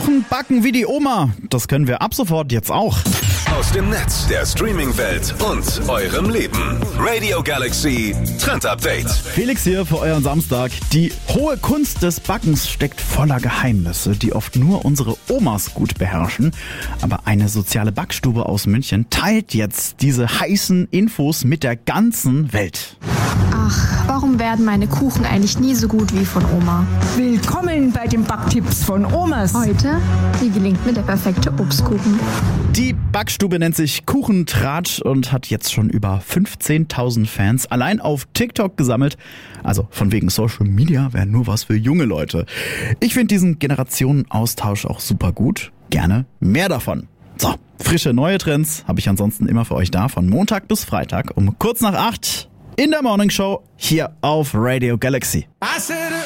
Kuchen backen wie die Oma. Das können wir ab sofort jetzt auch. Aus dem Netz, der Streaming-Welt und eurem Leben. Radio Galaxy Trend Update. Felix hier für euren Samstag. Die hohe Kunst des Backens steckt voller Geheimnisse, die oft nur unsere Omas gut beherrschen. Aber eine soziale Backstube aus München teilt jetzt diese heißen Infos mit der ganzen Welt. Ach, warum werden meine Kuchen eigentlich nie so gut wie von Oma? Willkommen bei den Backtipps von Omas. Heute, wie gelingt mir der perfekte Obstkuchen? Die Backstube nennt sich Kuchentratsch und hat jetzt schon über 15.000 Fans allein auf TikTok gesammelt. Also von wegen Social Media wäre nur was für junge Leute. Ich finde diesen Generationenaustausch auch super gut. Gerne mehr davon. So, frische neue Trends habe ich ansonsten immer für euch da, von Montag bis Freitag um kurz nach 8 in der Morning Show hier auf Radio Galaxy.